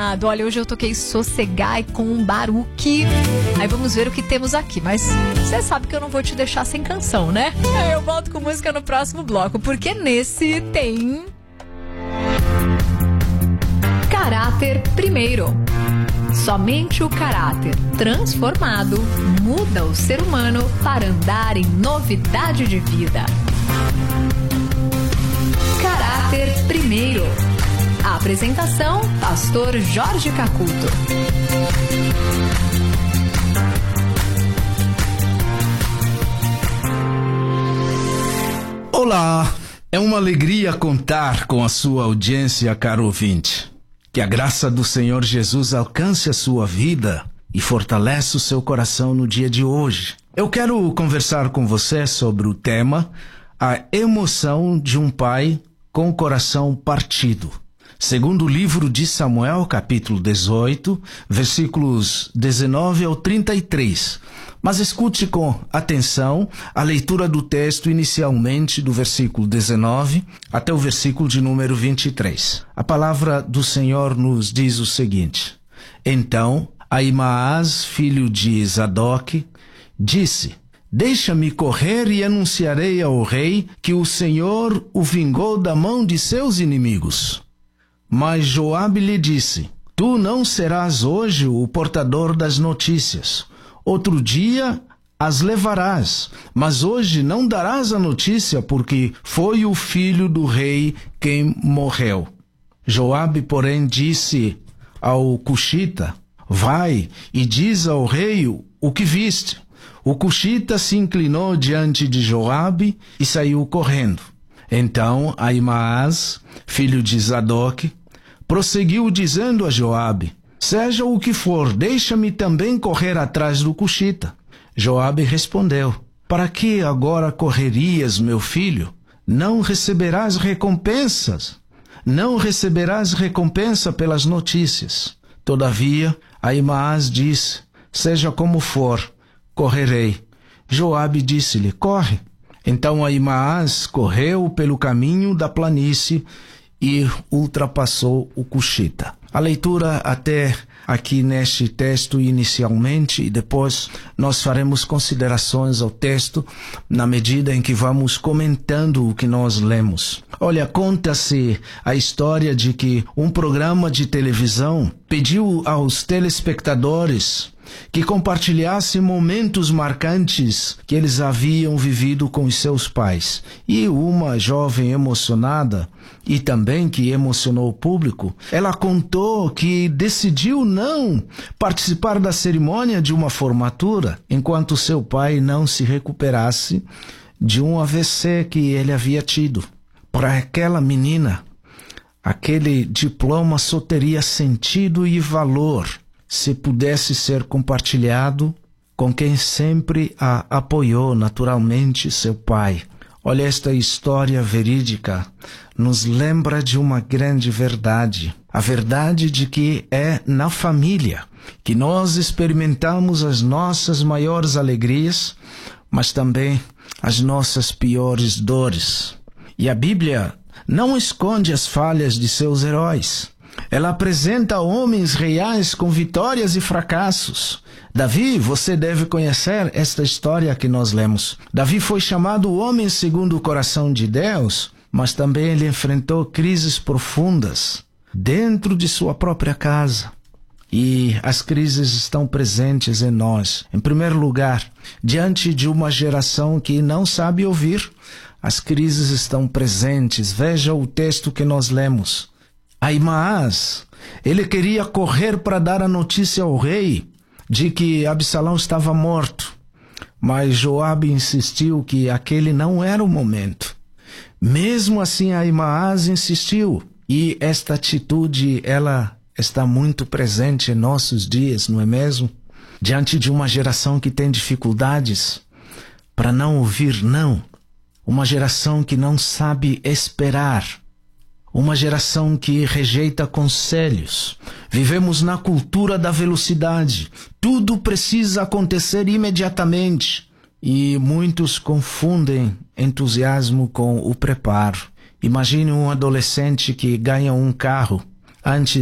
combinado. Olha, hoje eu toquei Sossegai com um Baruque. Aí vamos ver o que temos aqui. Mas você sabe que eu não vou te deixar sem canção, né? Eu volto com música no próximo bloco, porque nesse tem... Caráter primeiro. Somente o caráter transformado muda o ser humano para andar em novidade de vida. Caráter primeiro. A apresentação, Pastor Jorge Cacuto. Olá, é uma alegria contar com a sua audiência, caro ouvinte. Que a graça do Senhor Jesus alcance a sua vida e fortaleça o seu coração no dia de hoje. Eu quero conversar com você sobre o tema A emoção de um pai com o coração partido. Segundo o livro de Samuel, capítulo 18, versículos 19 ao 33. Mas escute com atenção a leitura do texto inicialmente do versículo 19 até o versículo de número 23. A palavra do Senhor nos diz o seguinte: Então Ahimaás, filho de Zadok, disse: Deixa-me correr e anunciarei ao rei que o Senhor o vingou da mão de seus inimigos. Mas Joabe lhe disse: Tu não serás hoje o portador das notícias. Outro dia as levarás, mas hoje não darás a notícia, porque foi o filho do rei quem morreu. Joabe, porém, disse ao cuxita: Vai e diz ao rei o que viste. O cuxita se inclinou diante de Joabe e saiu correndo. Então Ahimaás, filho de Zadok, prosseguiu dizendo a Joabe: Seja o que for, deixa-me também correr atrás do cuxita. Joabe respondeu: Para que agora correrias, meu filho? Não receberás recompensas. Não receberás recompensa pelas notícias. Todavia, Ahimaás disse: Seja como for, correrei. Joabe disse-lhe: Corre. Então Ahimaás correu pelo caminho da planície e ultrapassou o cuxita. A leitura até aqui neste texto inicialmente, e depois nós faremos considerações ao texto na medida em que vamos comentando o que nós lemos. Olha, conta-se a história de que um programa de televisão pediu aos telespectadores que compartilhassem momentos marcantes que eles haviam vivido com os seus pais. E uma jovem emocionada, e também que emocionou o público, ela contou que decidiu não participar da cerimônia de uma formatura enquanto seu pai não se recuperasse de um AVC que ele havia tido. Para aquela menina, aquele diploma só teria sentido e valor se pudesse ser compartilhado com quem sempre a apoiou, naturalmente, seu pai. Olha, esta história verídica nos lembra de uma grande verdade. A verdade de que é na família que nós experimentamos as nossas maiores alegrias, mas também as nossas piores dores. E a Bíblia não esconde as falhas de seus heróis. Ela apresenta homens reais com vitórias e fracassos. Davi, você deve conhecer esta história que nós lemos. Davi foi chamado o homem segundo o coração de Deus, mas também ele enfrentou crises profundas dentro de sua própria casa. E as crises estão presentes em nós. Em primeiro lugar, diante de uma geração que não sabe ouvir, as crises estão presentes. Veja o texto que nós lemos. Ahimaás, ele queria correr para dar a notícia ao rei de que Absalão estava morto. Mas Joabe insistiu que aquele não era o momento. Mesmo assim, Ahimaás insistiu. E esta atitude, ela está muito presente em nossos dias, não é mesmo? Diante de uma geração que tem dificuldades para não ouvir não. Uma geração que não sabe esperar. Uma geração que rejeita conselhos. Vivemos na cultura da velocidade. Tudo precisa acontecer imediatamente. E muitos confundem entusiasmo com o preparo. Imagine um adolescente que ganha um carro antes